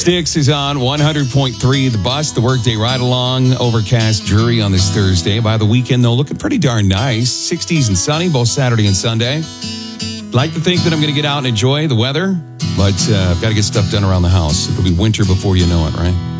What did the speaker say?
Styx is on 100.3 The Bus, the workday ride along, overcast, dreary on this Thursday. By the weekend, though, looking pretty darn nice. 60s and sunny, both Saturday and Sunday. Like to think that I'm going to get out and enjoy the weather, but I've got to get stuff done around the house. It'll be winter before you know it, right?